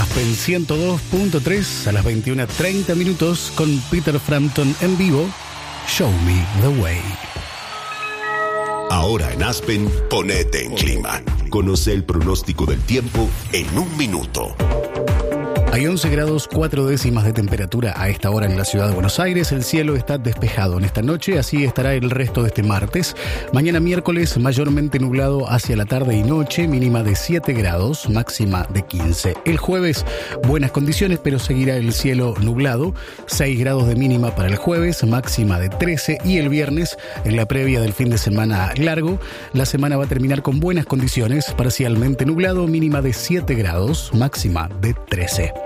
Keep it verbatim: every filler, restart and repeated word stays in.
Aspen ciento dos punto tres a las veintiuna treinta minutos con Peter Frampton en vivo. Show Me the Way. Ahora en Aspen, ponete en clima. Conoce el pronóstico del tiempo en un minuto. Hay once grados cuatro décimas de temperatura a esta hora en la ciudad de Buenos Aires. El cielo está despejado en esta noche, así estará el resto de este martes. Mañana miércoles mayormente nublado hacia la tarde y noche, mínima de siete grados, máxima de quince. El jueves buenas condiciones, pero seguirá el cielo nublado. seis grados de mínima para el jueves, máxima de trece. Y el viernes, en la previa del fin de semana largo, la semana va a terminar con buenas condiciones, parcialmente nublado, mínima de siete grados, máxima de trece.